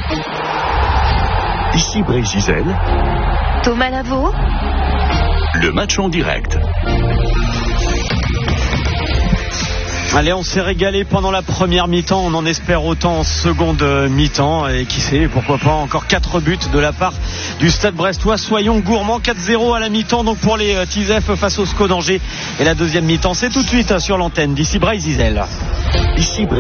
Ici Brice Gisèle. Thomas Lavaux. Le match en direct. Allez, on s'est régalé pendant la première mi-temps, on en espère autant en seconde mi-temps, et qui sait, pourquoi pas encore 4 buts de la part du Stade Brestois. Soyons gourmands, 4-0 à la mi-temps donc pour les Tisef face au SCO d'Angers, et la deuxième mi-temps c'est tout de suite sur l'antenne d'ici Brice Gisèle. Ici